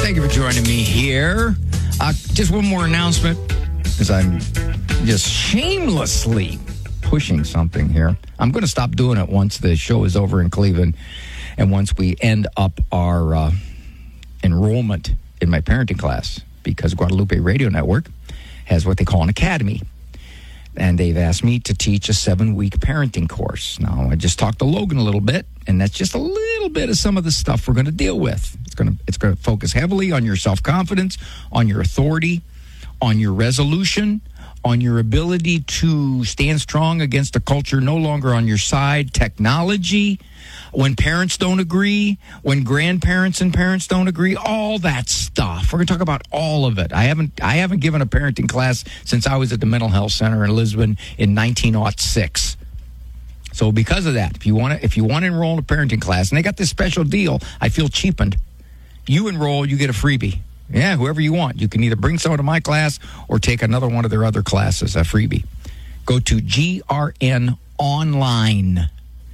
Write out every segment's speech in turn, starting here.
Thank you for joining me here. Just one more announcement, because I'm just shamelessly pushing something here. I'm going to stop doing it once the show is over in Cleveland and once we end up our enrollment in my parenting class, because Guadalupe Radio Network has what they call an academy. And they've asked me to teach a 7-week parenting course. Now, I just talked to Logan a little bit, and that's just a little bit of some of the stuff we're going to deal with. It's going to focus heavily on your self-confidence, on your authority, on your resolution, on your ability to stand strong against a culture no longer on your side, technology, when parents don't agree, when grandparents and parents don't agree, all that stuff. We're going to talk about all of it. I haven't given a parenting class since I was at the Mental Health Center in Lisbon in 1906. So because of that, if you want to enroll in a parenting class, and they got this special deal, I feel cheapened. You enroll, you get a freebie. Yeah, whoever you want. You can either bring someone to my class or take another one of their other classes, a freebie. Go to GRN Online,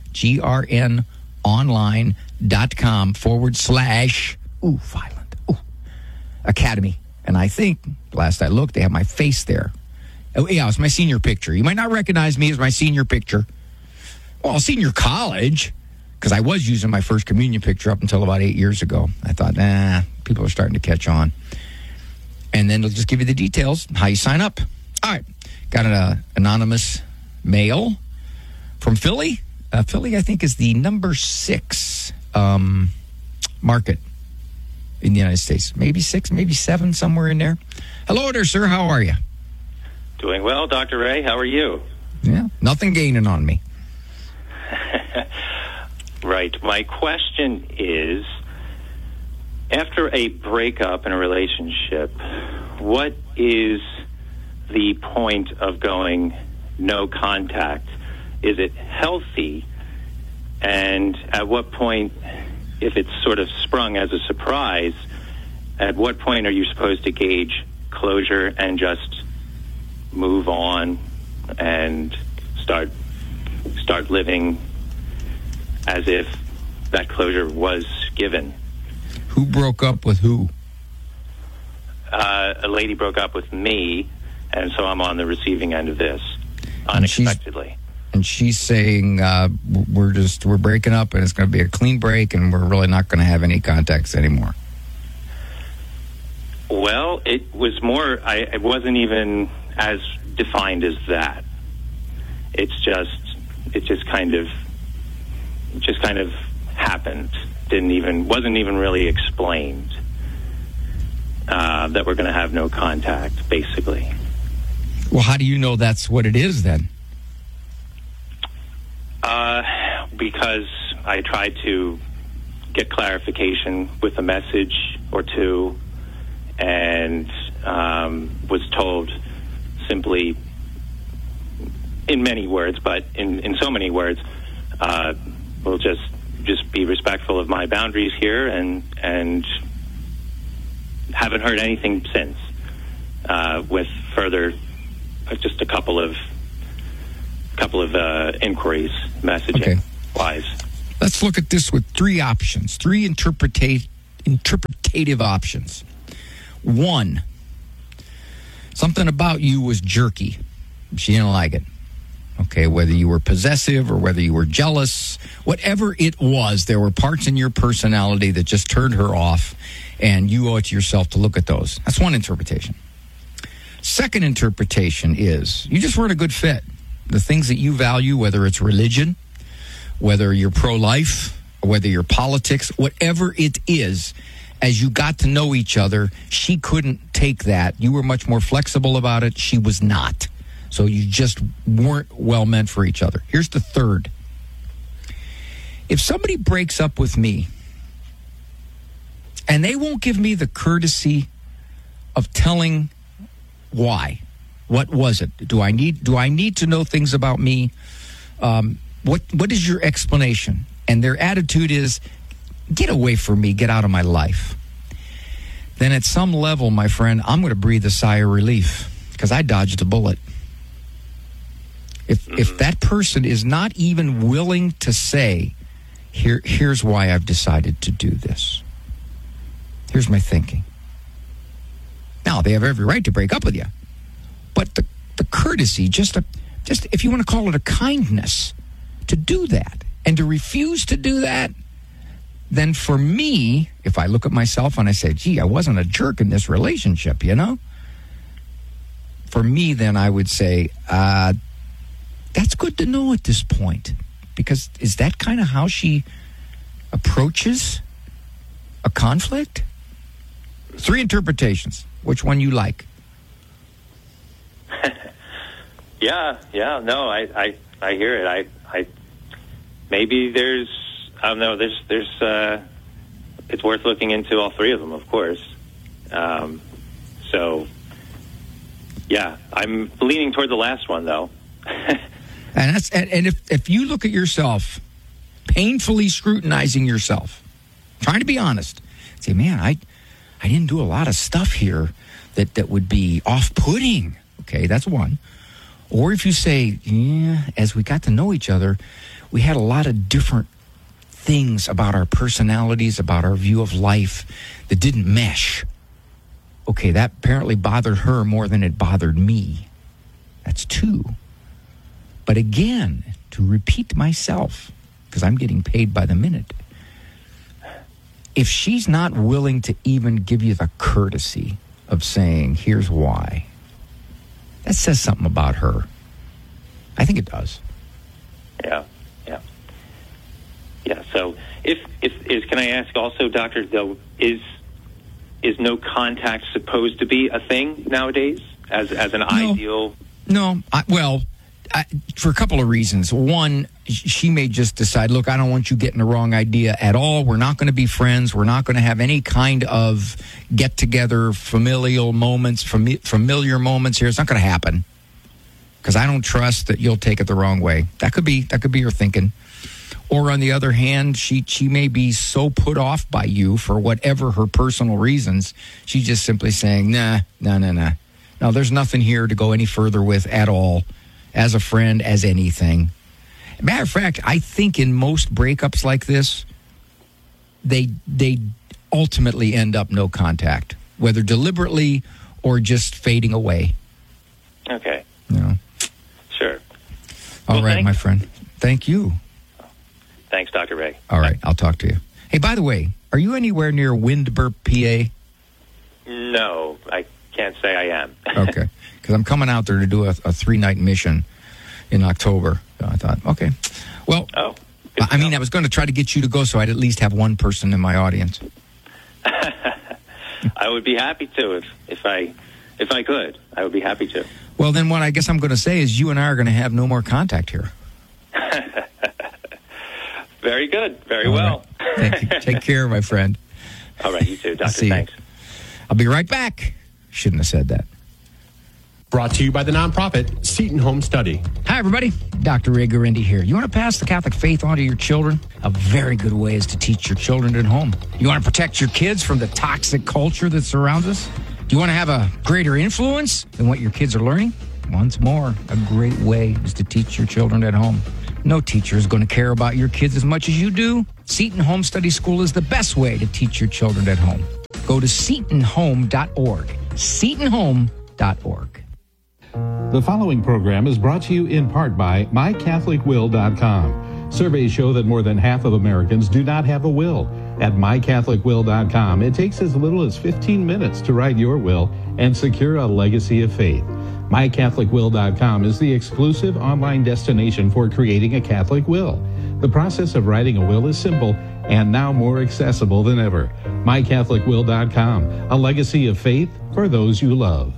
grnonline.com/academy. And I think, last I looked, they have my face there. Oh, yeah, it's my senior picture. You might not recognize me as my senior picture. Well, senior college, because I was using my first communion picture up until about 8 years ago. I thought, people are starting to catch on. And then it'll just give you the details, how you sign up. All right. Got an anonymous mail from Philly. Philly, I think, is the number 6 market in the United States. Maybe 6, maybe 7, somewhere in there. Hello there, sir. How are you? Doing well, Dr. Ray. How are you? Yeah, nothing gaining on me. Right. My question is, after a breakup in a relationship, what is the point of going no contact? Is it healthy? And at what point, if it's sort of sprung as a surprise, at what point are you supposed to gauge closure and just move on and start living as if that closure was given? Who broke up with who? A lady broke up with me, and so I'm on the receiving end of this unexpectedly. And she's saying we're breaking up, and it's going to be a clean break, and we're really not going to have any contacts anymore. Well, it was more. It wasn't even as defined as that. It just kind of happened. Wasn't even really explained that we're going to have no contact, basically. Well, how do you know that's what it is then? Because I tried to get clarification with a message or two, and was told simply, in many words, but in so many words, we'll just be respectful of my boundaries here, and haven't heard anything since with further just a couple of inquiries, messaging wise. Let's look at this with 3 options, 3 interpretative options. 1, something about you was jerky. She didn't like it. Okay, whether you were possessive or whether you were jealous, whatever it was, there were parts in your personality that just turned her off, and you owe it to yourself to look at those. That's one interpretation. Second interpretation is you just weren't a good fit. The things that you value, whether it's religion, whether you're pro-life, or whether you're politics, whatever it is, as you got to know each other, she couldn't take that. You were much more flexible about it. She was not. So you just weren't well meant for each other. Here's the third. If somebody breaks up with me and they won't give me the courtesy of telling why, what was it? Do I need to know things about me? What is your explanation? And their attitude is, get away from me, get out of my life. Then at some level, my friend, I'm going to breathe a sigh of relief because I dodged a bullet. If that person is not even willing to say, here's why I've decided to do this. Here's my thinking. Now, they have every right to break up with you. But the courtesy, just if you want to call it a kindness, to do that and to refuse to do that, then for me, if I look at myself and I say, gee, I wasn't a jerk in this relationship, you know? For me, then I would say, that's good to know at this point. Because is that kind of how she approaches a conflict? 3 interpretations. Which one you like? Yeah. No, I hear it. I maybe there's, I don't know, there's it's worth looking into all 3 of them, of course. So, yeah, I'm leaning toward the last one, though. And if you look at yourself, painfully scrutinizing yourself, trying to be honest, say, man, I didn't do a lot of stuff here that would be off-putting. Okay, that's one. Or if you say, yeah, as we got to know each other, we had a lot of different things about our personalities, about our view of life that didn't mesh. Okay, that apparently bothered her more than it bothered me. That's 2. But again, to repeat myself, because I'm getting paid by the minute, if she's not willing to even give you the courtesy of saying, here's why, that says something about her. I think it does. Yeah. So if can I ask also, Doctor, though, is no contact supposed to be a thing nowadays as an ideal? No. For a couple of reasons. One, she may just decide, look, I don't want you getting the wrong idea at all. We're not going to be friends. We're not going to have any kind of get-together, familiar moments here. It's not going to happen because I don't trust that you'll take it the wrong way. That could be her thinking. Or on the other hand, she may be so put off by you for whatever her personal reasons, she's just simply saying, nah. No, there's nothing here to go any further with at all. As a friend, as anything. Matter of fact, I think in most breakups like this, they ultimately end up no contact, whether deliberately or just fading away. Okay. Yeah. Sure. All right, my friend. Thank you. Thanks, Dr. Ray. All right, I'll talk to you. Hey, by the way, are you anywhere near Windber, PA? No, I can't say I am. Okay. Because I'm coming out there to do a 3-night mission in October. So I thought, okay. Well, I was going to try to get you to go so I'd at least have one person in my audience. I would be happy to if I could. I would be happy to. Well, then what I guess I'm going to say is you and I are going to have no more contact here. Very good. Very well. Right. Thank you. Take care, my friend. All right, you too, Doctor. Thanks. I'll be right back. Shouldn't have said that. Brought to you by the nonprofit Seton Home Study. Hi, everybody. Dr. Ray Guarendi here. You want to pass the Catholic faith on to your children? A very good way is to teach your children at home. You want to protect your kids from the toxic culture that surrounds us? Do you want to have a greater influence than what your kids are learning? Once more, a great way is to teach your children at home. No teacher is going to care about your kids as much as you do. Seton Home Study School is the best way to teach your children at home. Go to setonhome.org. setonhome.org. The following program is brought to you in part by mycatholicwill.com. Surveys show that more than half of Americans do not have a will. At mycatholicwill.com, it takes as little as 15 minutes to write your will and secure a legacy of faith. MyCatholicWill.com is the exclusive online destination for creating a Catholic will. The process of writing a will is simple and now more accessible than ever. MyCatholicWill.com, a legacy of faith for those you love.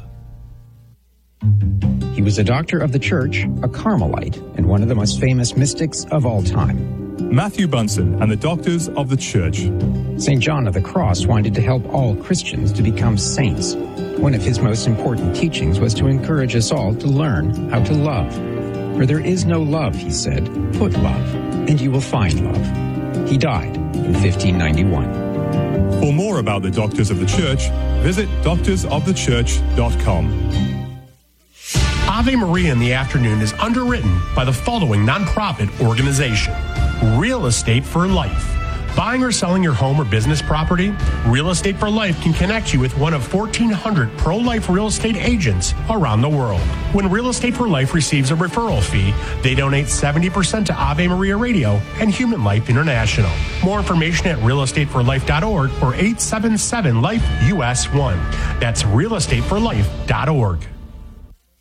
He was a doctor of the church, a Carmelite, and one of the most famous mystics of all time. Matthew Bunson and the Doctors of the Church. St. John of the Cross wanted to help all Christians to become saints. One of his most important teachings was to encourage us all to learn how to love. For there is no love, he said, put love, and you will find love. He died in 1591. For more about the Doctors of the Church, visit doctorsofthechurch.com. Ave Maria in the Afternoon is underwritten by the following nonprofit organization: Real Estate for Life, Buying or selling your home or business property? Real Estate for Life can connect you with one of 1,400 pro-life real estate agents around the world. When Real Estate for Life receives a referral fee, they donate 70% to Ave Maria Radio and Human Life International. More information at realestateforlife.org or 877-LIFE-US1. That's realestateforlife.org.